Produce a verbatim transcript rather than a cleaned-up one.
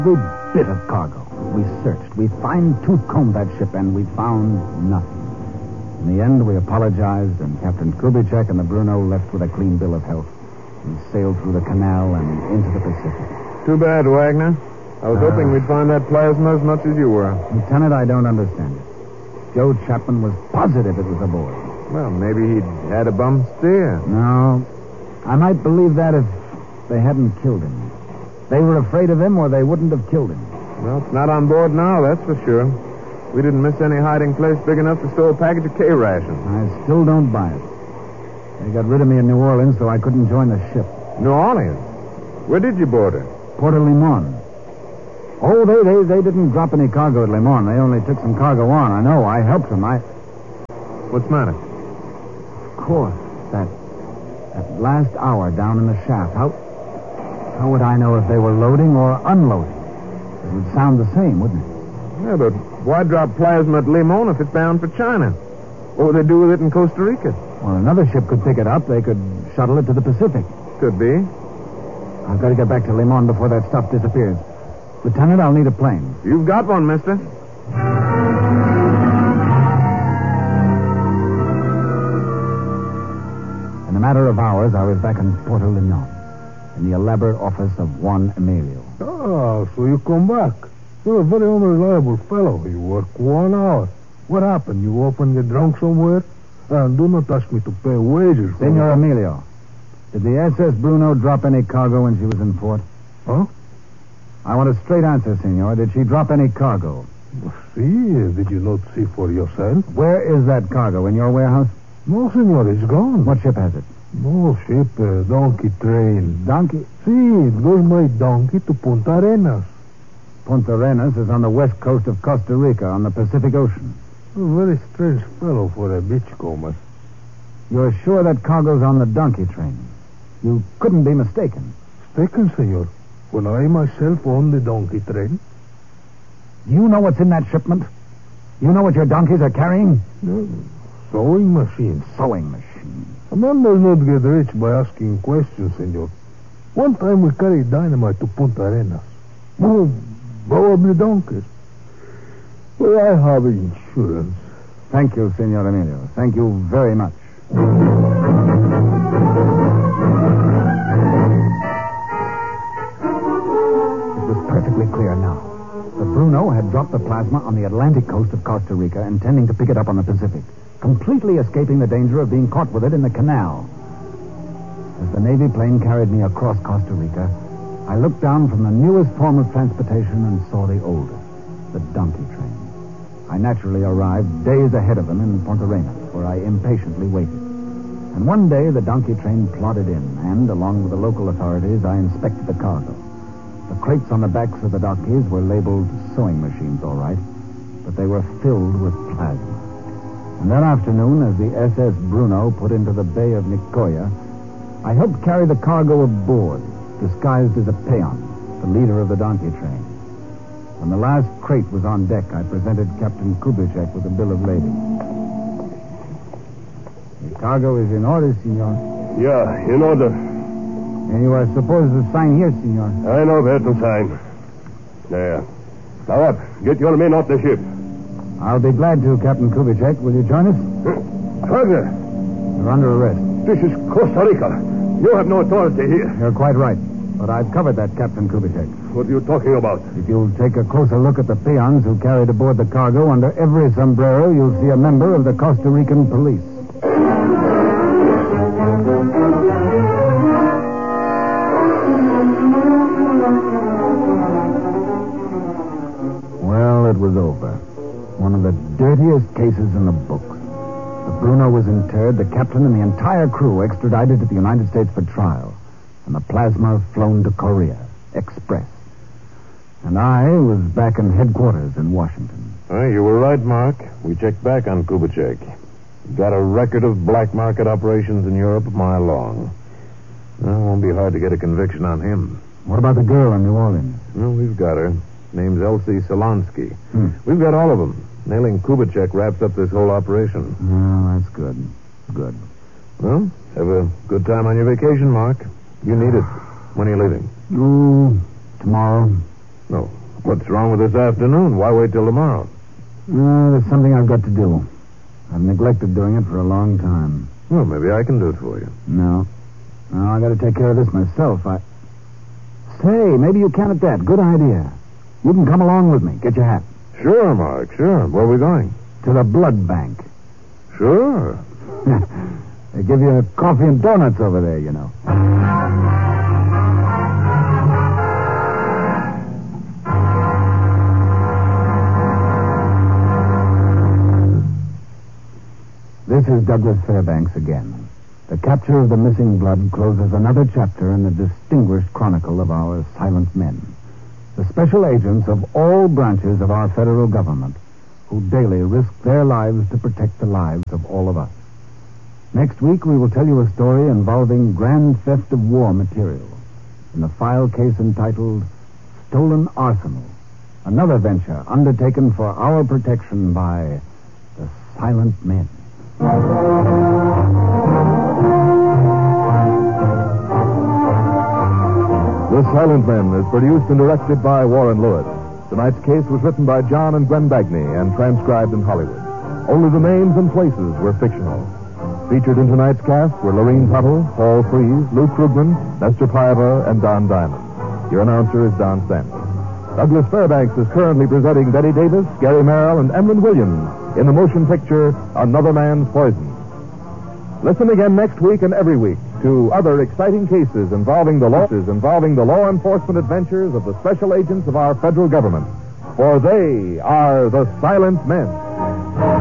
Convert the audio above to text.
every bit of cargo. We searched. We fine-tooth combed that ship, and we found nothing. In the end, we apologized, and Captain Kubitschek and the Bruno left with a clean bill of health. We sailed through the canal and into the Pacific. Too bad, Wagner. I was uh, hoping we'd find that plasma as much as you were. Lieutenant, I don't understand it. Joe Chapman was positive it was aboard. Well, maybe he'd had a bum steer. No. I might believe that if they hadn't killed him. They were afraid of him, or they wouldn't have killed him. Well, it's not on board now, that's for sure. We didn't miss any hiding place big enough to store a package of K-rations. I still don't buy it. They got rid of me in New Orleans, so I couldn't join the ship. New Orleans? Where did you board her? Port of Limon. Oh, they, they, they didn't drop any cargo at Limon. They only took some cargo on. I know. I helped them. I... What's the matter? Of course. That, that last hour down in the shaft. How, how would I know if they were loading or unloading? It would sound the same, wouldn't it? Yeah, but why drop plasma at Limon if it's bound for China? What would they do with it in Costa Rica? Well, another ship could pick it up. They could shuttle it to the Pacific. Could be. I've got to get back to Limon before that stuff disappears. Lieutenant, I'll need a plane. You've got one, mister. In a matter of hours, I was back in Porto Limon, in the elaborate office of Juan Emilio. Oh, so you come back. You're a very unreliable fellow. You work one hour. What happened? You often get drunk somewhere? And do not ask me to pay wages. Senor Emilio, did the S S Bruno drop any cargo when she was in port? Huh? I want a straight answer, senor. Did she drop any cargo? See? Did you not see for yourself? Where is that cargo? In your warehouse? No, senor. It's gone. What ship has it? No ship. Uh, donkey train. Donkey? See, it goes my donkey to Punta Arenas. Punta Arenas is on the west coast of Costa Rica, on the Pacific Ocean. A very strange fellow for a beachcomber. You're sure that cargo's on the donkey train? You couldn't be mistaken. Mistaken, senor? When I myself own the donkey train? You know what's in that shipment? You know what your donkeys are carrying? No. Sewing machines. Sewing machines. A man does not get rich by asking questions, senor. One time we carried dynamite to Punta Arenas. Oh, probably donkeys. Well, I have insurance. Thank you, Senor Emilio. Thank you very much. It was perfectly clear now. The Bruno had dropped the plasma on the Atlantic coast of Costa Rica, intending to pick it up on the Pacific, completely escaping the danger of being caught with it in the canal. As the Navy plane carried me across Costa Rica, I looked down from the newest form of transportation and saw the oldest, the donkey train. I naturally arrived days ahead of them in Punta Arenas, where I impatiently waited. And one day, the donkey train plodded in, and, along with the local authorities, I inspected the cargo. The crates on the backs of the donkeys were labeled sewing machines, all right, but they were filled with plasma. And that afternoon, as the S S Bruno put into the Bay of Nicoya, I helped carry the cargo aboard, disguised as a peon, the leader of the donkey train. When the last crate was on deck, I presented Captain Kubitschek with a bill of lading. The cargo is in order, senor. Yeah, in order. And you are supposed to sign here, senor. I know where to sign. There. Now up. Get your men off the ship. I'll be glad to, Captain Kubitschek. Will you join us? Wagner! You're under arrest. This is Costa Rica. You have no authority here. You're quite right. But I've covered that, Captain Kubitschek. What are you talking about? If you'll take a closer look at the peons who carried aboard the cargo, under every sombrero, you'll see a member of the Costa Rican police. Well, it was over. One of the dirtiest cases in the books. The Bruno was interred, the captain and the entire crew extradited to the United States for trial, and the plasma flown to Korea, express. And I was back in headquarters in Washington. Uh, you were right, Mark. We checked back on Kubitschek. Got a record of black market operations in Europe a mile long. Well, it won't be hard to get a conviction on him. What about the girl in New Orleans? Well, we've got her. Name's Elsie Solonsky. Hmm. We've got all of them. Nailing Kubitschek wraps up this whole operation. Well, that's good. Good. Well, have a good time on your vacation, Mark. You need it. When are you leaving? Oh, tomorrow. No. What's wrong with this afternoon? Why wait till tomorrow? Uh, there's something I've got to do. I've neglected doing it for a long time. Well, maybe I can do it for you. No. No, I got to take care of this myself. I... Say, maybe you can at that. Good idea. You can come along with me. Get your hat. Sure, Mark, sure. Where are we going? To the blood bank. Sure. They give you coffee and donuts over there, you know. This is Douglas Fairbanks again. The capture of the missing blood closes another chapter in the distinguished chronicle of our silent men. The special agents of all branches of our federal government who daily risk their lives to protect the lives of all of us. Next week, we will tell you a story involving grand theft of war material in the file case entitled Stolen Arsenal, another venture undertaken for our protection by the silent men. The Silent Men is produced and directed by Warren Lewis. Tonight's case was written by John and Gwen Bagney and transcribed in Hollywood. Only the names and places were fictional. Featured in tonight's cast were Lorene Tuttle, Paul Frees, Lou Krugman, Nestor Paiva, and Don Diamond. Your announcer is Don Stanley. Douglas Fairbanks is currently presenting Betty Davis, Gary Merrill, and Emlyn Williams in the motion picture Another Man's Poison. Listen again next week and every week to other exciting cases involving the law, involving the law enforcement adventures of the special agents of our federal government. For they are the Silent Men.